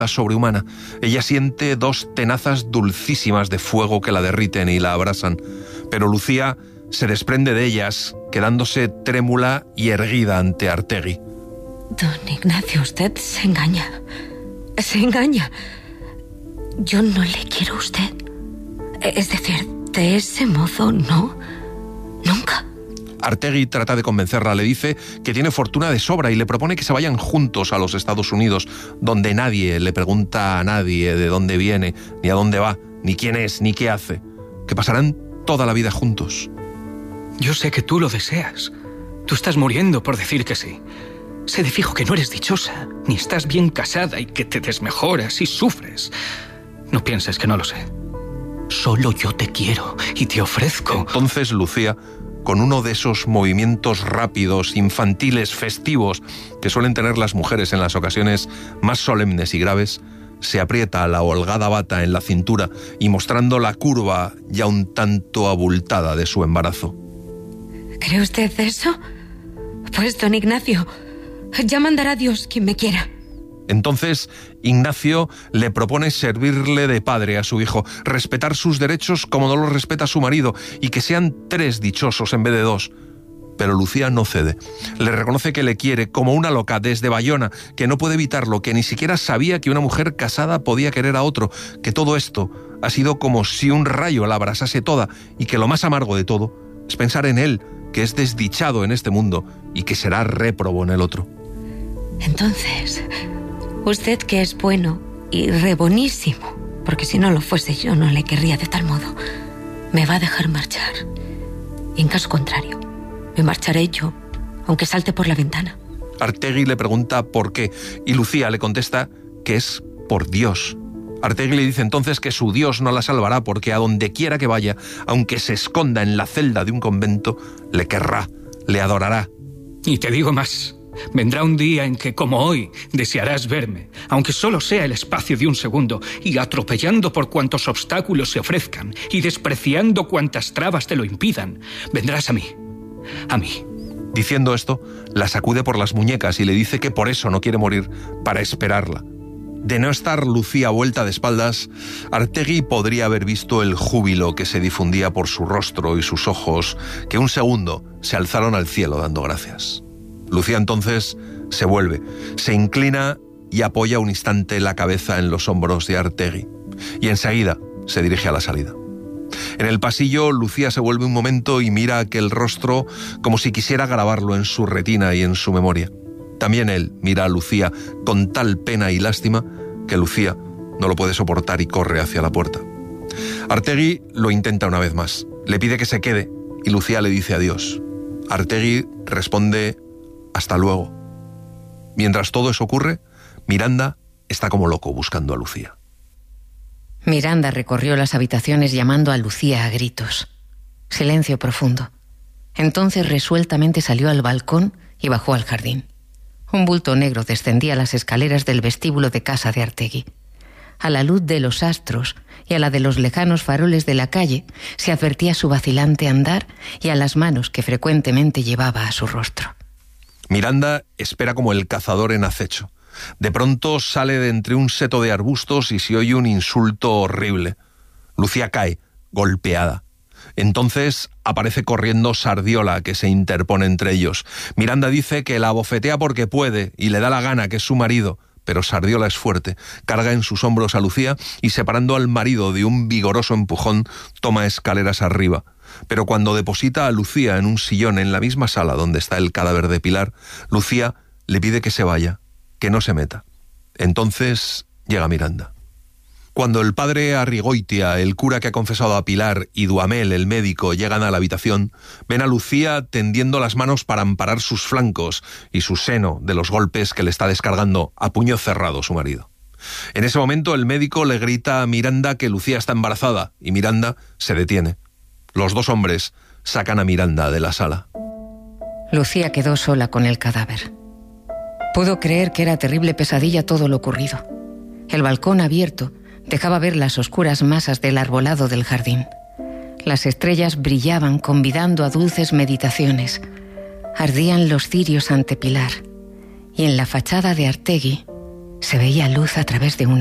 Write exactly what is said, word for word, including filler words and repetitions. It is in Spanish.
sobrehumana. Ella siente dos tenazas dulcísimas de fuego que la derriten y la abrasan, pero Lucía se desprende de ellas, quedándose trémula y erguida ante Artegui. Don Ignacio, usted se engaña. Se engaña. Yo no le quiero a usted. Es decir, de ese modo, no. Nunca. Artegui trata de convencerla, le dice que tiene fortuna de sobra y le propone que se vayan juntos a los Estados Unidos, donde nadie le pregunta a nadie de dónde viene, ni a dónde va, ni quién es, ni qué hace. Que pasarán toda la vida juntos. Yo sé que tú lo deseas. Tú estás muriendo por decir que sí. Sé de fijo que no eres dichosa, ni estás bien casada y que te desmejoras y sufres. No pienses que no lo sé. Solo yo te quiero y te ofrezco... Entonces Lucía, con uno de esos movimientos rápidos, infantiles, festivos, que suelen tener las mujeres en las ocasiones más solemnes y graves, se aprieta la holgada bata en la cintura y mostrando la curva ya un tanto abultada de su embarazo. ¿Cree usted eso? Pues, don Ignacio, ya mandará Dios quien me quiera. Entonces, Ignacio le propone servirle de padre a su hijo, respetar sus derechos como no los respeta su marido, y que sean tres dichosos en vez de dos. Pero Lucía no cede. Le reconoce que le quiere como una loca desde Bayona, que no puede evitarlo, que ni siquiera sabía que una mujer casada podía querer a otro, que todo esto ha sido como si un rayo la abrasase toda, y que lo más amargo de todo es pensar en él, que es desdichado en este mundo y que será réprobo en el otro. Entonces, usted que es bueno y re bonísimo, porque si no lo fuese yo no le querría de tal modo, me va a dejar marchar. Y en caso contrario, me marcharé yo, aunque salte por la ventana. Artegui le pregunta por qué, y Lucía le contesta que es por Dios. Artegui le dice entonces que su Dios no la salvará porque a donde quiera que vaya, aunque se esconda en la celda de un convento, le querrá, le adorará. Y te digo más, vendrá un día en que, como hoy, desearás verme, aunque solo sea el espacio de un segundo, y atropellando por cuantos obstáculos se ofrezcan, y despreciando cuantas trabas te lo impidan, vendrás a mí, a mí. Diciendo esto, la sacude por las muñecas y le dice que por eso no quiere morir, para esperarla. De no estar Lucía vuelta de espaldas, Artegui podría haber visto el júbilo que se difundía por su rostro y sus ojos, que un segundo se alzaron al cielo dando gracias. Lucía entonces se vuelve, se inclina y apoya un instante la cabeza en los hombros de Artegui, y enseguida se dirige a la salida. En el pasillo, Lucía se vuelve un momento y mira aquel rostro como si quisiera grabarlo en su retina y en su memoria. También él mira a Lucía con tal pena y lástima que Lucía no lo puede soportar y corre hacia la puerta. Artegui lo intenta una vez más. Le pide que se quede y Lucía le dice adiós. Artegui responde hasta luego. Mientras todo eso ocurre, Miranda está como loco buscando a Lucía. Miranda recorrió las habitaciones llamando a Lucía a gritos. Silencio profundo. Entonces resueltamente salió al balcón y bajó al jardín. Un bulto negro descendía las escaleras del vestíbulo de casa de Artegui. A la luz de los astros y a la de los lejanos faroles de la calle se advertía su vacilante andar y a las manos que frecuentemente llevaba a su rostro. Miranda espera como el cazador en acecho. De pronto sale de entre un seto de arbustos y se oye un insulto horrible. Lucía cae, golpeada. Entonces aparece corriendo Sardiola, que se interpone entre ellos. Miranda dice que la abofetea porque puede y le da la gana, que es su marido, pero Sardiola es fuerte, carga en sus hombros a Lucía y separando al marido de un vigoroso empujón, toma escaleras arriba. Pero cuando deposita a Lucía en un sillón en la misma sala donde está el cadáver de Pilar, Lucía le pide que se vaya, que no se meta. Entonces llega Miranda. Cuando el padre Arrigoitia, el cura que ha confesado a Pilar, y Duhamel, el médico, llegan a la habitación, ven a Lucía tendiendo las manos para amparar sus flancos y su seno de los golpes que le está descargando a puño cerrado su marido. En ese momento el médico le grita a Miranda que Lucía está embarazada y Miranda se detiene. Los dos hombres sacan a Miranda de la sala. Lucía quedó sola con el cadáver. Pudo creer que era terrible pesadilla todo lo ocurrido. El balcón abierto dejaba ver las oscuras masas del arbolado del jardín. Las estrellas brillaban convidando a dulces meditaciones. Ardían los cirios ante Pilar. Y en la fachada de Artegui Se veía luz a través de una